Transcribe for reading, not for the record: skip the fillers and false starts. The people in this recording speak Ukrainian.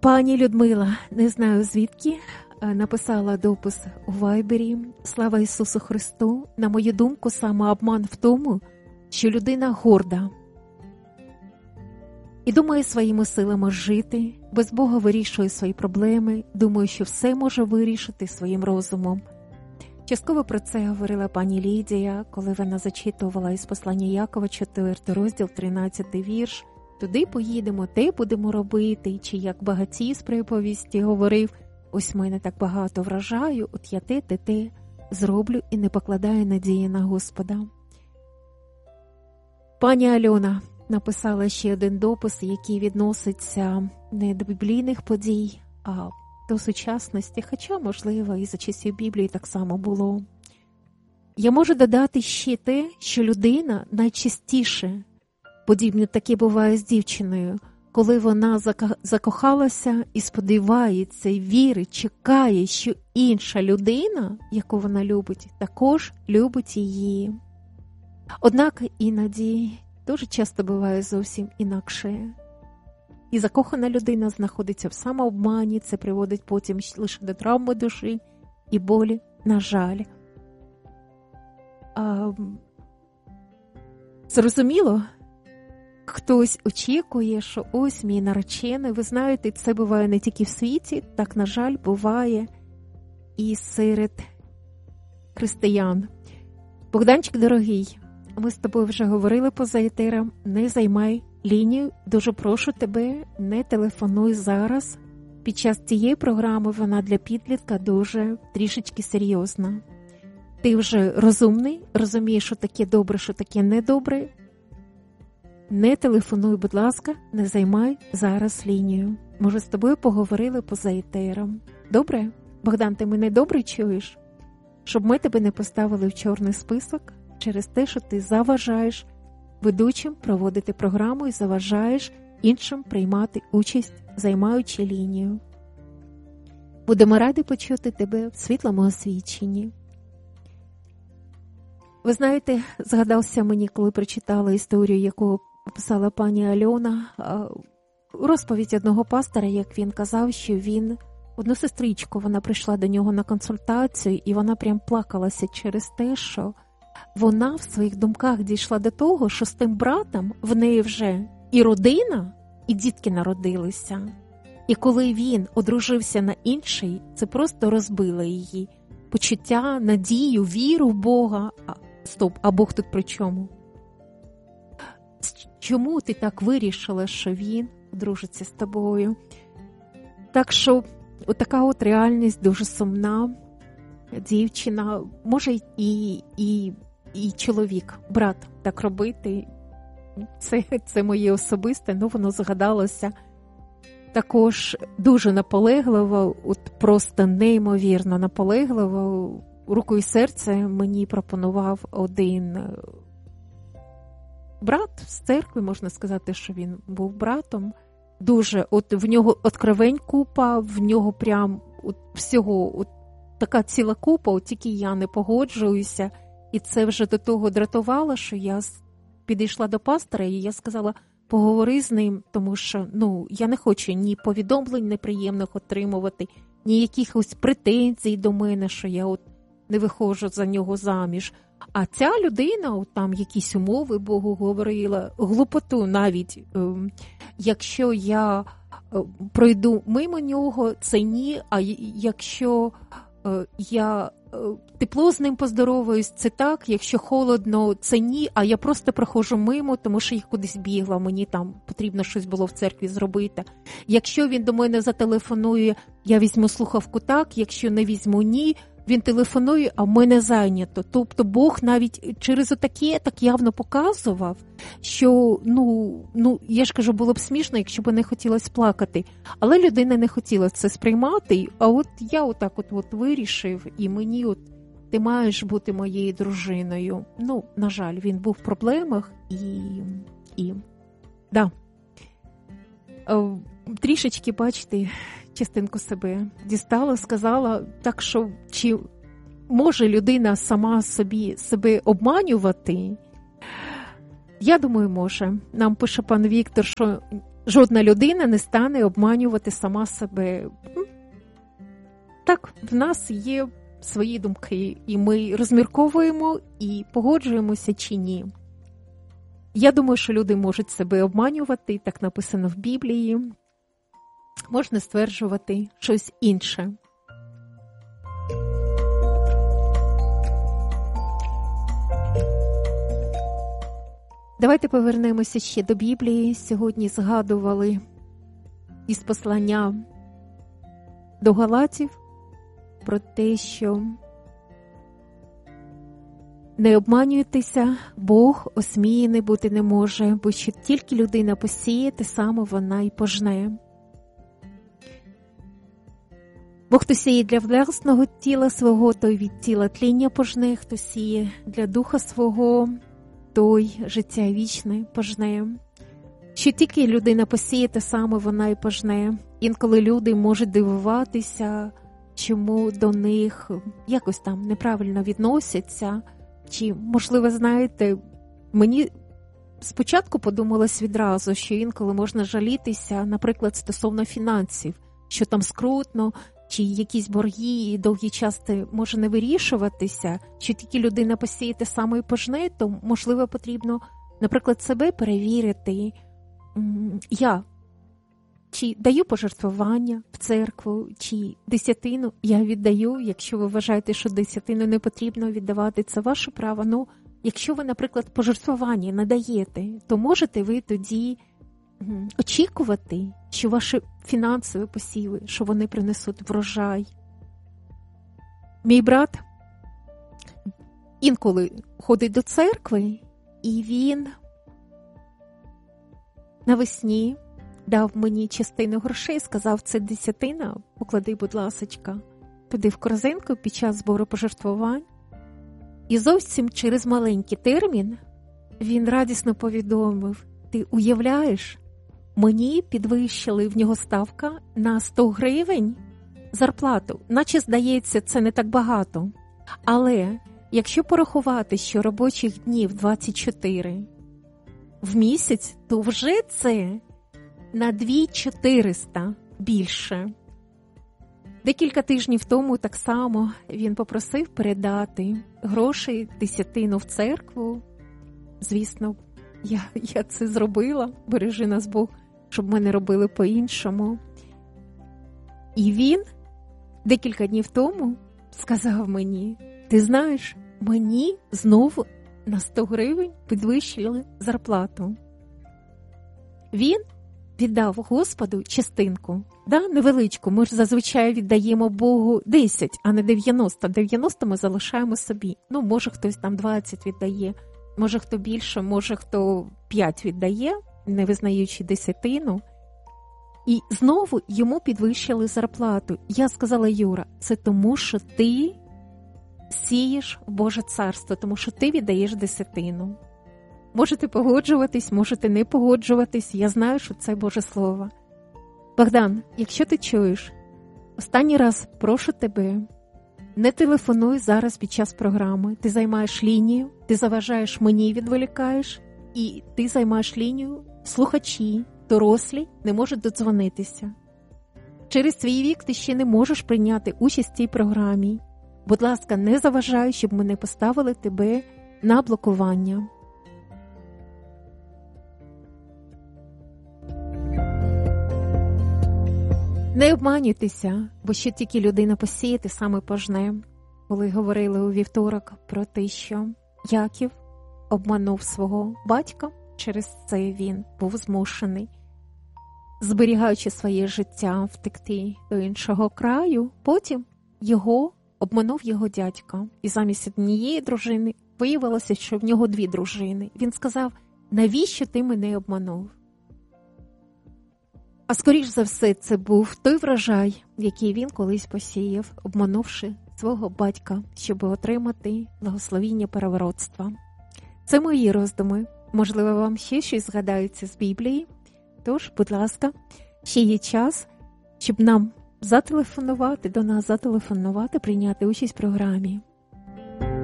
Пані Людмила, не знаю звідки, написала допис у Вайбері. Слава Ісусу Христу. На мою думку, самообман в тому, що людина горда і думає своїми силами жити, без Бога вирішує свої проблеми, думає, що все може вирішити своїм розумом. Частково про це говорила пані Лідія, коли вона зачитувала із послання Якова, 4 розділ, 13 вірш. Туди поїдемо, те будемо робити, чи як багатій з приповісті говорив, ось мене так багато вражаю, от я те зроблю і не покладаю надії на Господа. Пані Альона написала ще один допис, який відноситься не до біблійних подій, а до сучасності, хоча, можливо, і за часів Біблії так само було. Я можу додати ще те, що людина найчастіше, подібне таке буває з дівчиною, коли вона закохалася і сподівається, і вірить, чекає, що інша людина, яку вона любить, також любить її. Однак іноді дуже часто буває зовсім інакше. І закохана людина знаходиться в самообмані, це приводить потім лише до травми душі і болі, на жаль. Зрозуміло, хтось очікує, що ось мій наречений. Ви знаєте, це буває не тільки в світі, так, на жаль, буває і серед християн. Богданчик, дорогий, ми з тобою вже говорили поза етером, не займай лінію, дуже прошу тебе, не телефонуй зараз. Під час цієї програми вона для підлітка дуже трішечки серйозна. Ти вже розумний, розумієш, що таке добре, що таке недобре. Не телефонуй, будь ласка, не займай зараз лінію. Може, з тобою поговорили поза етером. Добре? Богдан, ти мене добре чуєш? Щоб ми тебе не поставили в чорний список через те, що ти заважаєш ведучим проводити програму і заважаєш іншим приймати участь, займаючи лінію. Будемо раді почути тебе в світлому освіченні. Ви знаєте, згадався мені, коли прочитала історію, яку описала пані Альона, розповідь одного пастора, як він казав, що він, одну сестричку, вона прийшла до нього на консультацію, і вона прям плакалася через те, що вона в своїх думках дійшла до того, що з тим братом в неї вже і родина, і дітки народилися. І коли він одружився на інший, це просто розбило її почуття, надію, віру в Бога. Стоп, а Бог тут при чому? Чому ти так вирішила, що він одружиться з тобою? Так що, отака от реальність дуже сумна. Дівчина, може і чоловік, брат так робити. Це моє особисте, воно згадалося. Також дуже наполегливо, от просто неймовірно наполегливо, рукою серця мені пропонував один брат з церкви, можна сказати, що він був братом. Дуже, от в нього откровень купа, в нього прям от всього от така ціла купа, от тільки я не погоджуюся. І це вже до того дратувало, що я підійшла до пастора і я сказала, поговори з ним, тому що я не хочу ні повідомлень неприємних отримувати, ні якихось претензій до мене, що я от не виходжу за нього заміж. А ця людина, от там якісь умови Богу говорила, глупоту навіть, якщо я пройду мимо нього, це ні, а якщо я тепло з ним поздороваюсь, це так, якщо холодно, це ні, а я просто проходжу мимо, тому що я кудись бігла, мені там потрібно щось було в церкві зробити. Якщо він до мене зателефонує, я візьму слухавку так, якщо не візьму ні, він телефонує, а в мене зайнято. Тобто Бог навіть через отаке так явно показував, що, я ж кажу, було б смішно, якщо б не хотілося плакати. Але людина не хотіла це сприймати, а от я отак от вирішив, і мені ти маєш бути моєю дружиною. На жаль, він був в проблемах да. Трішечки, бачите, частинку себе дістала, сказала, так що, чи може людина сама себе обманювати? Я думаю, може. Нам пише пан Віктор, що жодна людина не стане обманювати сама себе. Так, в нас є свої думки, і ми розмірковуємо і погоджуємося чи ні. Я думаю, що люди можуть себе обманювати, так написано в Біблії. Можна стверджувати щось інше. Давайте повернемося ще до Біблії. Сьогодні згадували із послання до Галатів про те, що не обманюйтеся, Бог осміяний бути не може, бо що тільки людина посіє, те саме вона й пожне. Бо хто сіє для власного тіла свого, той від тіла тління пожне, хто сіє для духа свого, той життя вічне пожне. Що тільки людина посіє, те саме вона й пожне. Інколи люди можуть дивуватися, чому до них якось там неправильно відносяться. Чи, можливо, знаєте, мені спочатку подумалось відразу, що інколи можна жалітися, наприклад, стосовно фінансів, що там скрутно, чи якісь борги і довгий час це може не вирішуватися, що тільки людина посіє те саме і пожне, то, можливо, потрібно, наприклад, себе перевірити. Я чи даю пожертвування в церкву, чи десятину я віддаю, якщо ви вважаєте, що десятину не потрібно віддавати, це ваше право. Ну, якщо ви, наприклад, пожертвування надаєте, то можете ви тоді очікувати, що ваші фінансові посіви, що вони принесуть врожай. Мій брат інколи ходить до церкви, і він навесні дав мені частину грошей, сказав, це десятина, поклади, будь ласочка, туди в корзинку під час збору пожертвувань. І зовсім через маленький термін він радісно повідомив, ти уявляєш, мені підвищили в нього ставка на 100 гривень зарплату. Наче, здається, це не так багато. Але якщо порахувати, що робочих днів 24 в місяць, то вже це на 2400 більше. Декілька тижнів тому так само він попросив передати гроші, десятину в церкву. Звісно, я це зробила, бережи нас Бог, щоб ми не робили по-іншому. І він декілька днів тому сказав мені, ти знаєш, мені знову на 100 гривень підвищили зарплату. Він віддав Господу частинку, невеличку. Ми ж зазвичай віддаємо Богу 10, а не 90. 90 ми залишаємо собі. Ну, може хтось там 20 віддає, може хто більше, може хто 5 віддає, не визнаючи десятину. І знову йому підвищили зарплату. Я сказала, Юра, це тому, що ти сієш в Боже царство, тому що ти віддаєш десятину. Можете погоджуватись, можете не погоджуватись, я знаю, що це Боже Слово. Богдан, якщо ти чуєш, останній раз прошу тебе, не телефонуй зараз під час програми. Ти займаєш лінію, ти заважаєш мені, відволікаєш, і ти займаєш лінію, слухачі, дорослі не можуть додзвонитися. Через свій вік ти ще не можеш прийняти участь в цій програмі. Будь ласка, не заважай, щоб ми не поставили тебе на блокування. Не обманюйтеся, бо що тільки людина посіє, те саме пожне. Коли говорили у вівторок про те, що Яків обманув свого батька, через це він був змушений, зберігаючи своє життя, втекти до іншого краю, потім обманув його дядька. І замість однієї дружини виявилося, що в нього 2 дружини. Він сказав, навіщо ти мене обманув? А скоріш за все, це був той врожай, який він колись посіяв, обманувши свого батька, щоб отримати благословіння переворотства. Це мої роздуми. Можливо, вам ще щось згадається з Біблії. Тож, будь ласка, ще є час, щоб нам до нас зателефонувати, прийняти участь в програмі.